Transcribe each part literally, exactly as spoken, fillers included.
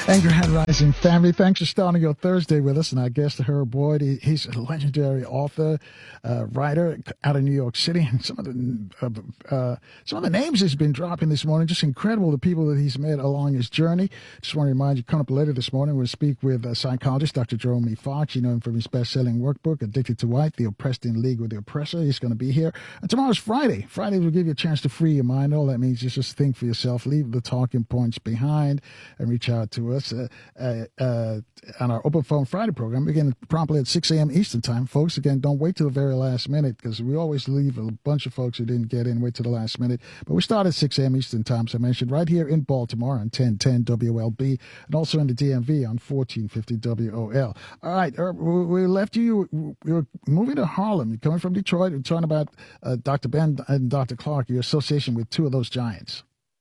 Angry Hand Rising family, thanks for starting your Thursday with us. And our guest, Herb Boyd, he, he's a legendary author, uh, writer out of New York City. And some of the uh, uh, some of the names he's been dropping this morning, just incredible. The people that he's met along his journey. Just want to remind you, coming up later this morning, we'll speak with uh, psychologist Doctor Jerome E. Fox. You know him from his best-selling workbook, Addicted to White: The Oppressed in League with the Oppressor. He's going to be here. And tomorrow's Friday. Friday will give you a chance to free your mind. All that means is just think for yourself, leave the talking points behind, and reach out to us. Uh, uh, uh, on our Open Phone Friday program, again, promptly at six a.m. Eastern Time. Folks, again, don't wait till the very last minute, because we always leave a bunch of folks who didn't get in, wait till the last minute. But we start at six a.m. Eastern Time, as I mentioned, right here in Baltimore on ten ten W L B, and also in the D M V on fourteen fifty W O L. All right, uh, we left you, we were moving to Harlem. You're coming from Detroit. We're talking about uh, Doctor Ben and Doctor Clark, your association with two of those giants.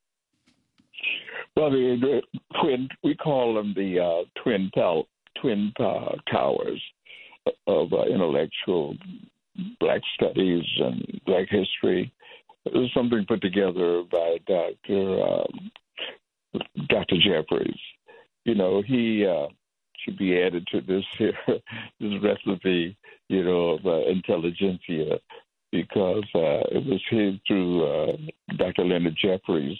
Well, the, the twin, we call them the uh, twin tal- twin uh, towers of uh, intellectual black studies and black history. It was something put together by Doctor Um, Doctor Jeffries. You know, he uh, should be added to this here, this recipe, you know, of uh, intelligentsia, because uh, it was his through uh, Doctor Leonard Jeffries.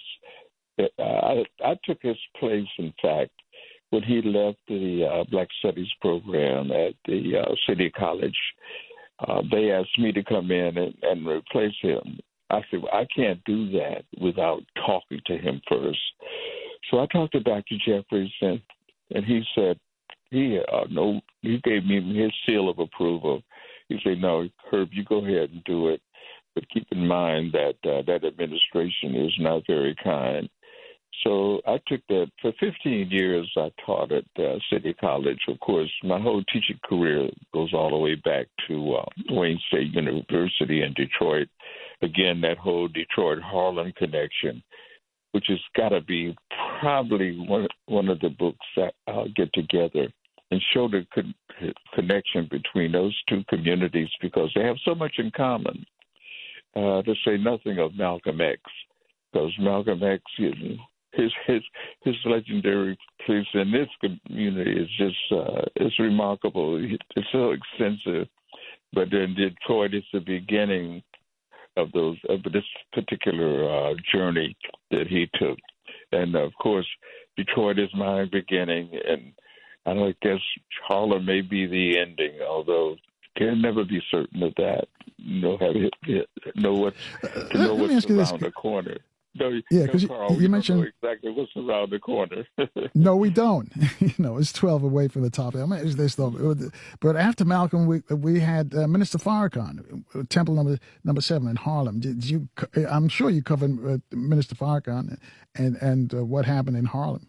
I, I took his place, in fact, when he left the uh, Black Studies program at the uh, City College. Uh, they asked me to come in and, and replace him. I said, well, I can't do that without talking to him first. So I talked to Doctor Jeffries, and, and he said, he uh, no, he gave me his seal of approval. He said, no, Herb, you go ahead and do it. But keep in mind that uh, that administration is not very kind. So I took that. For fifteen years, I taught at uh, City College. Of course, my whole teaching career goes all the way back to uh, Wayne State University in Detroit. Again, that whole Detroit-Harlem connection, which has got to be probably one, one of the books that I'll get together and show the con- connection between those two communities, because they have so much in common. Uh, to say nothing of Malcolm X, because Malcolm X, you know, his his his legendary place in this community is just uh, it's remarkable. It's so extensive, but then Detroit is the beginning of those of this particular uh, journey that he took, and of course, Detroit is my beginning, and I don't guess Harlem may be the ending, although can never be certain of that. Know have it, know what to know Let what's around this. the corner. No, yeah, because no, you, you mentioned don't know exactly what's around the corner. No, we don't. you know, it's twelve away from the top. I mean, it's this though. But after Malcolm, we we had uh, Minister Farrakhan, Temple number number seven in Harlem. Did you? I'm sure you covered uh, Minister Farrakhan and and uh, what happened in Harlem.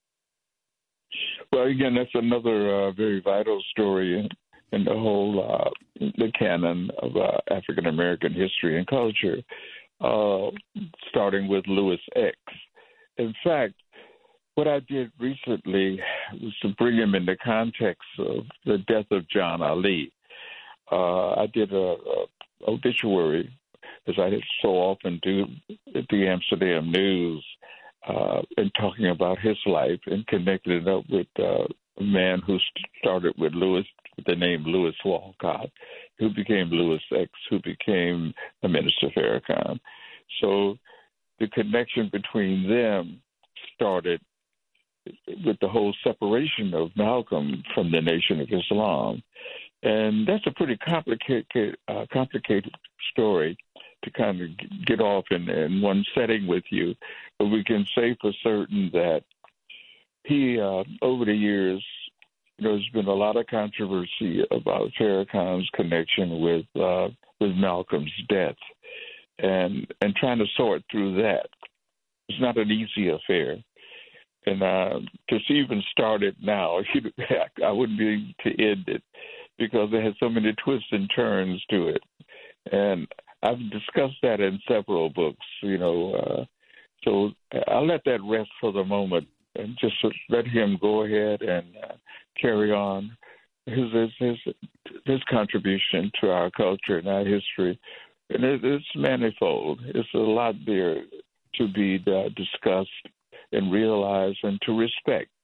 Well, again, that's another uh, very vital story in the whole uh, the canon of uh, African American history and culture, uh, starting with Louis X. In fact, what I did recently was to bring him in the context of the death of John Ali. Uh, I did a, a obituary, as I so often do at the Amsterdam News, uh, and talking about his life and connecting it up with uh, a man who started with Louis, the name Louis Walcott, who became Louis X, who became the Minister Farrakhan. So the connection between them started with the whole separation of Malcolm from the Nation of Islam. And that's a pretty complicated, uh, complicated story to kind of get off in, in one setting with you. But we can say for certain that he, uh, over the years, you know, there's been a lot of controversy about Farrakhan's connection with uh, with Malcolm's death, and and trying to sort through that. It's not an easy affair. And uh, to even start it now, I wouldn't be able to end it because it has so many twists and turns to it. And I've discussed that in several books, you know. Uh, so I'll let that rest for the moment and just let him go ahead and uh, carry on his, his his his contribution to our culture and our history. And it, it's manifold. It's a lot there to be uh, discussed and realized and to respect.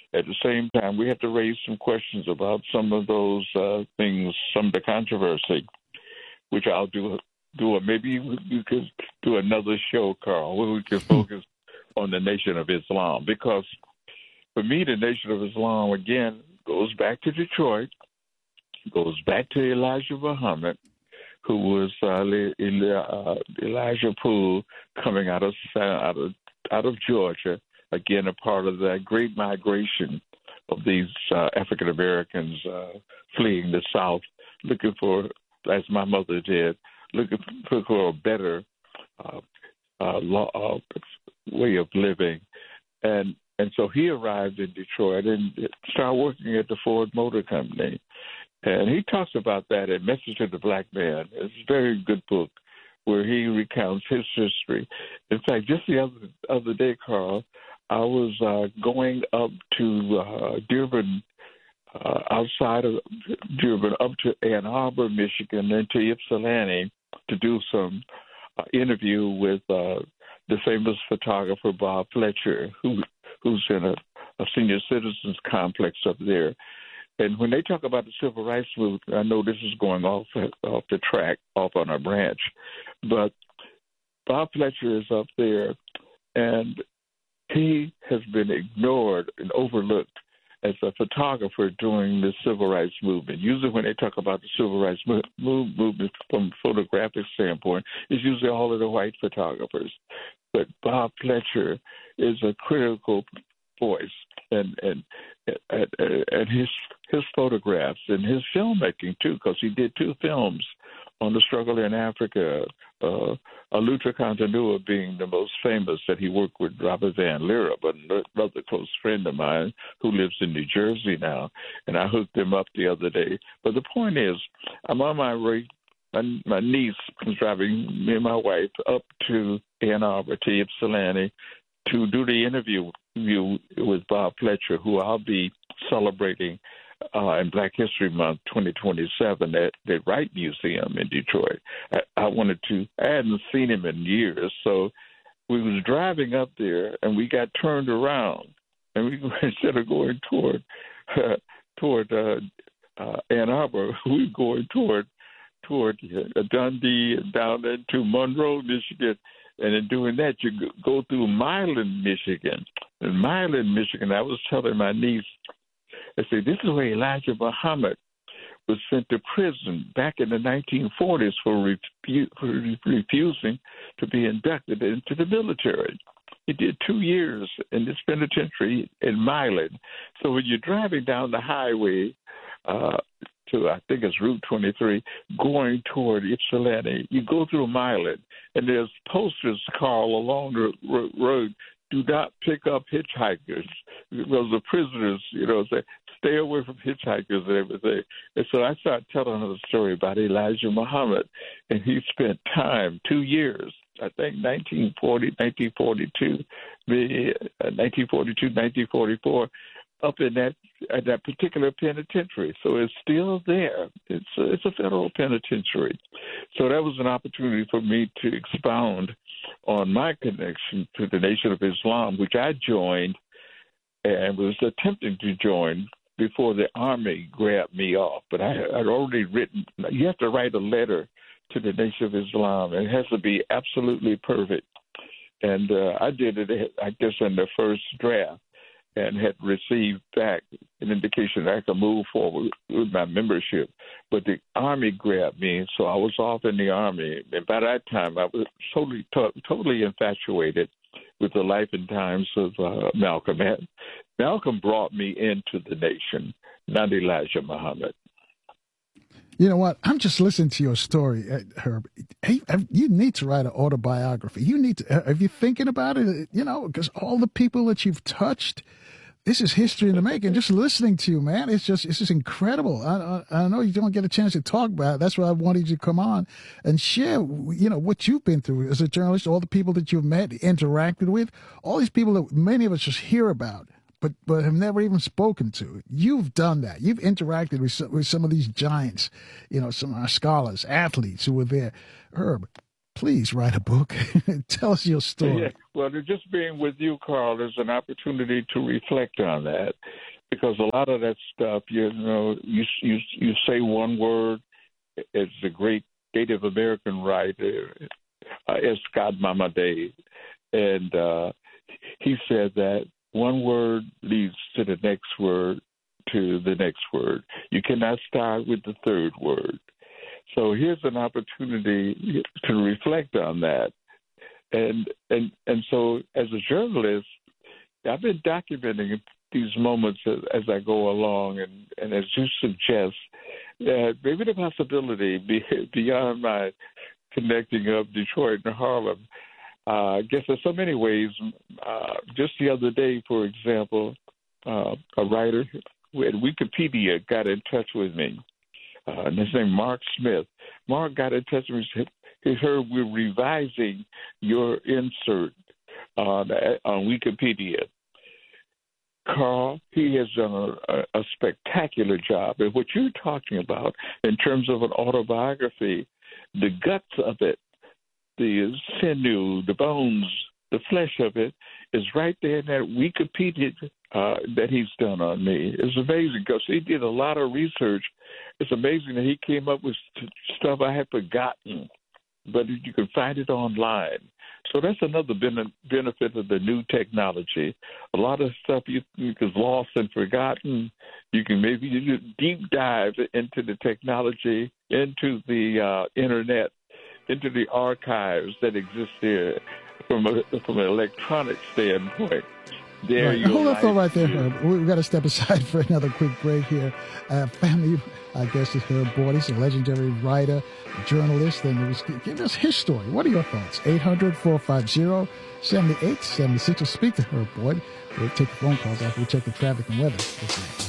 At the same time, we have to raise some questions about some of those uh, things, some of the controversy, which I'll do. Do a, maybe you could do another show, Carl, where we can focus on the Nation of Islam, because for me, the Nation of Islam again goes back to Detroit, goes back to Elijah Muhammad, who was uh, Elijah Poole coming out of out of out of Georgia, again a part of that great migration of these uh, African Americans uh, fleeing the South, looking for, as my mother did, looking for a better uh, uh, law, uh, way of living, and and so he arrived in Detroit and started working at the Ford Motor Company. And he talks about that in Message to the Black Man. It's a very good book where he recounts his history. In fact, just the other other day, Carl, I was uh, going up to uh, Dearborn, uh, outside of Dearborn, up to Ann Arbor, Michigan, and to Ypsilanti to do some uh, interview with uh, the famous photographer Bob Fletcher, who who's in a, a senior citizens complex up there. And when they talk about the civil rights movement, I know this is going off off the track, off on a branch, but Bob Fletcher is up there, and he has been ignored and overlooked as a photographer during the civil rights movement. Usually when they talk about the civil rights move, movement from a photographic standpoint, it's usually all of the white photographers. But Bob Fletcher is a critical voice, and and and, and his his photographs and his filmmaking too, because he did two films on the struggle in Africa. Uh, Alutra Continua being the most famous, that he worked with Robert Van Lira, but another close friend of mine who lives in New Jersey now, and I hooked him up the other day. But the point is, I'm on my way. My, my niece was driving me and my wife up to Ann Arbor, to Ypsilanti, to do the interview with Bob Fletcher, who I'll be celebrating uh, in Black History Month twenty twenty-seven at the Wright Museum in Detroit. I, I wanted to, I hadn't seen him in years, so we was driving up there, and we got turned around, and we instead of going toward uh, toward uh, uh, Ann Arbor, we were going toward toward uh, Dundee and down into Monroe, Michigan. And in doing that, you go through Milan, Michigan. In Milan, Michigan, I was telling my niece, I said, this is where Elijah Muhammad was sent to prison back in the nineteen forties for, refu- for refusing to be inducted into the military. He did two years in this penitentiary in Milan. So when you're driving down the highway, uh, to, I think it's Route twenty-three, going toward Ypsilanti, you go through Milan, and there's posters, Carl, along the road, do not pick up hitchhikers, because the prisoners, you know, say, stay away from hitchhikers and everything. And so I started telling her the story about Elijah Muhammad, and he spent time, two years, I think nineteen forty, nineteen forty-two, nineteen forty-two, nineteen forty-four, up in that at that particular penitentiary. So it's still there. It's a, it's a federal penitentiary. So that was an opportunity for me to expound on my connection to the Nation of Islam, which I joined and was attempting to join before the Army grabbed me off. But I had already written, you have to write a letter to the Nation of Islam. It has to be absolutely perfect. And uh, I did it, I guess, in the first draft, and had received back an indication that I could move forward with my membership. But the Army grabbed me, so I was off in the Army. And by that time, I was totally to- totally infatuated with the life and times of uh, Malcolm X. Malcolm brought me into the nation, not Elijah Muhammad. You know what? I'm just listening to your story, Herb. Hey, you need to write an autobiography. You need to, are you thinking about it? You know, because all the people that you've touched, this is history in the making. Just listening to you, man, it's just, it's just incredible. I, I, I know you don't get a chance to talk about it. That's why I wanted you to come on and share, you know, what you've been through as a journalist, all the people that you've met, interacted with, all these people that many of us just hear about, but but have never even spoken to. You've done that. You've interacted with some, with some of these giants, you know, some of our scholars, athletes who were there. Herb, please write a book. Tell us your story. Yeah. Well, just being with you, Carl, is an opportunity to reflect on that, because a lot of that stuff, you know, you you you say one word. It's a great Native American writer, uh, S. Scott Mamadei, and uh, he said that one word leads to the next word, to the next word. You cannot start with the third word. So here's an opportunity to reflect on that. And and and so as a journalist, I've been documenting these moments as, as I go along, and, and as you suggest, that maybe the possibility be, beyond my connecting of Detroit and Harlem, uh, I guess there's so many ways. Uh, just the other day, for example, uh, a writer at Wikipedia got in touch with me. Uh, and his name Mark Smith. Mark got in touch with me. He heard we're revising your insert on, on Wikipedia. Carl, he has done a, a spectacular job. And what you're talking about in terms of an autobiography, the guts of it, the sinew, the bones, the flesh of it is right there in that Wikipedia uh, that he's done on me. It's amazing because he did a lot of research. It's amazing that he came up with st- stuff I had forgotten, but you can find it online. So that's another ben- benefit of the new technology. A lot of stuff you, you is lost and forgotten. You can maybe deep dive into the technology, into the uh, internet, into the archives that exist there from a, from an electronic standpoint. There right. you Hold that life. thought right there, Herb. We've got to step aside for another quick break here. Uh, family, I guess, is Herb Boyd. He's a legendary writer, journalist, and it was give us his story. What are your thoughts? eight hundred, four five zero, seven eight seven six. Or speak to Herb Boyd. We'll take the phone calls after we check the traffic and weather.